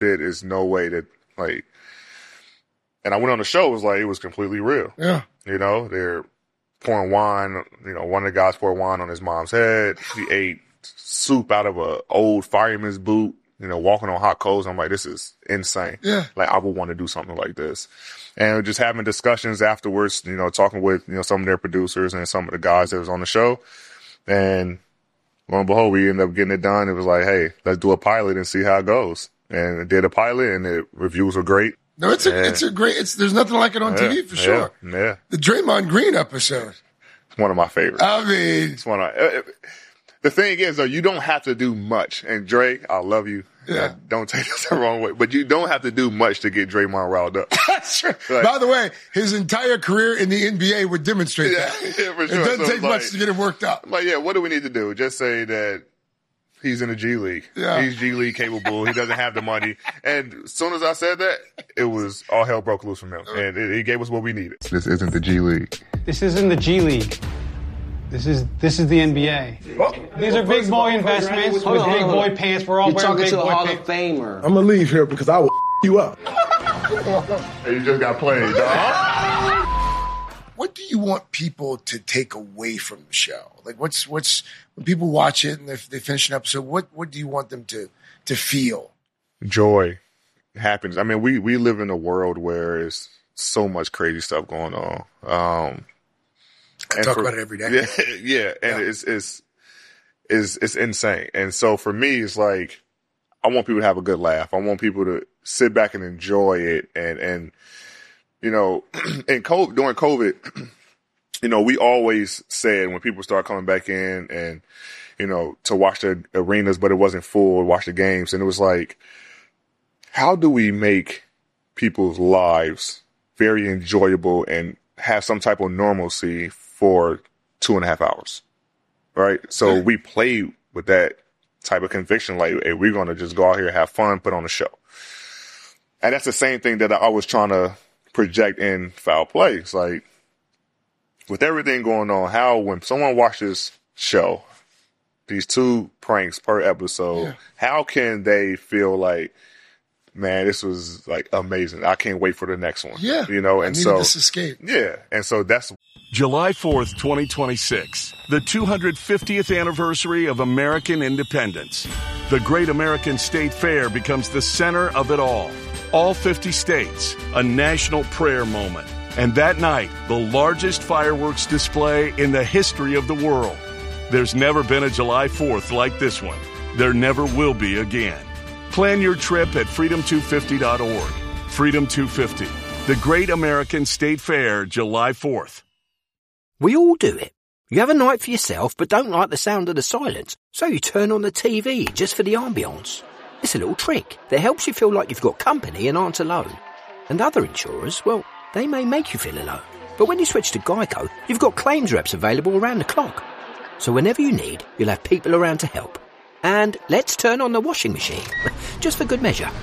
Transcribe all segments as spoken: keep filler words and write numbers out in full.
There is no way that, like, and I went on the show, it was like, it was completely real. Yeah. You know, they're pouring wine, you know, one of the guys poured wine on his mom's head. He ate soup out of a old fireman's boot, you know, walking on hot coals. I'm like, this is insane. Yeah. Like, I would want to do something like this. And just having discussions afterwards, you know, talking with, you know, some of their producers and some of the guys that was on the show. And lo and behold, we ended up getting it done. It was like, hey, let's do a pilot and see how it goes. And did a pilot, and the reviews were great. No, it's a, and, it's a great, it's, there's nothing like it on yeah, T V for sure. Yeah, yeah. The Draymond Green episode. It's one of my favorites. I mean. It's one of uh, the thing is, though, you don't have to do much. And Dre, I love you. Yeah. Uh, don't take this the wrong way. But you don't have to do much to get Draymond riled up. That's true. Like, by the way, his entire career in the N B A would demonstrate yeah, that. Yeah, for It sure. doesn't So take like, much to get him worked up. I'm like, yeah, what do we need to do? Just say that he's in the G League. Yeah. He's G League capable. He doesn't have the money. And as soon as I said that, it was all hell broke loose from him. And it, it gave us what we needed. This isn't the G League. This isn't the G League. This is this is the N B A. Well, These are big boy investments with big boy pants. We're all You're wearing talking big to a boy Hall pants. of Famer. I'm gonna leave here because I will you up. Hey, you just got played, dog. What do you want people to take away from the show? Like, what's what's when people watch it and if they finish an episode, what what do you want them to to feel? Joy happens. I mean, we we live in a world where there's so much crazy stuff going on. Um, I talk for, about it every day. Yeah, yeah, and yeah. it's it's it's it's insane. And so for me, it's like I want people to have a good laugh. I want people to sit back and enjoy it. And and you know, in COVID, during COVID, you know, we always said when people start coming back in and you know to watch the arenas, but it wasn't full, watch the games, and it was like, how do we make people's lives very enjoyable and have some type of normalcy for two and a half hours, right? So we play with that type of conviction, like, hey, we're going to just go out here, have fun, put on a show. And that's the same thing that I was trying to project in Foul Play. It's like, with everything going on, how when someone watches show, these two pranks per episode, yeah. how can they feel like, man, this was like amazing. I can't wait for the next one. Yeah. You know, and I needed so this escape. Yeah. And so that's July fourth, twenty twenty-six, the two hundred fiftieth anniversary of American independence. The Great American State Fair becomes the center of it all. All fifty states, a national prayer moment. And that night, the largest fireworks display in the history of the world. There's never been a July fourth like this one. There never will be again. Plan your trip at freedom two fifty dot org. Freedom two fifty, the Great American State Fair, July fourth. We all do it. You have a night for yourself but don't like the sound of the silence, so you turn on the T V just for the ambience. It's a little trick that helps you feel like you've got company and aren't alone. And other insurers, well, they may make you feel alone. But when you switch to Geico, you've got claims reps available around the clock. So whenever you need, you'll have people around to help. And let's turn on the washing machine, just for good measure.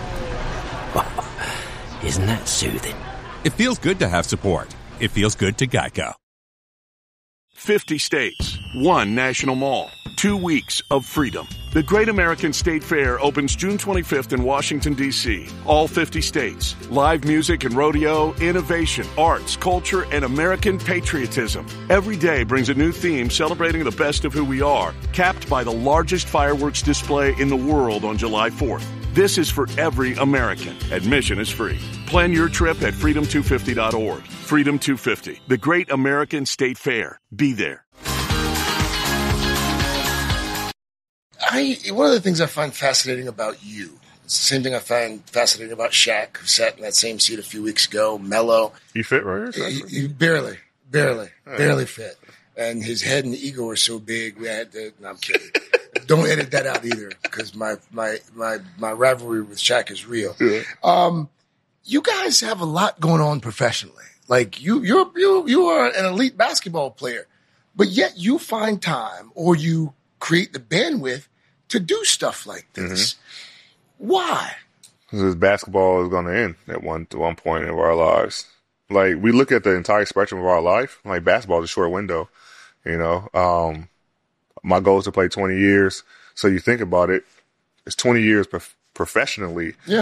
Isn't that soothing? It feels good to have support. It feels good to Geico. fifty states, one national mall, two weeks of freedom. The Great American State Fair opens June twenty-fifth in Washington, D C All fifty states. Live music and rodeo, innovation, arts, culture, and American patriotism. Every day brings a new theme celebrating the best of who we are, capped by the largest fireworks display in the world on July fourth. This is for every American. Admission is free. Plan your trip at freedom two fifty dot org. Freedom two fifty, the Great American State Fair. Be there. I one of the things I find fascinating about you, it's the same thing I find fascinating about Shaq, who sat in that same seat a few weeks ago, Melo. You fit right here? He, he barely, barely, yeah. barely fit. And his head and ego are so big, we had to, no, I'm kidding. Don't edit that out either, because my, my, my, my rivalry with Shaq is real. Yeah. Um, you guys have a lot going on professionally. Like you, you're, you, you are an elite basketball player, but yet you find time or you create the bandwidth to do stuff like this. Mm-hmm. Why? Because basketball is going to end at one, at one point of our lives. Like, we look at the entire spectrum of our life, like basketball is a short window, you know. Um, my goal is to play twenty years. So you think about it, it's twenty years prof- professionally, Yeah.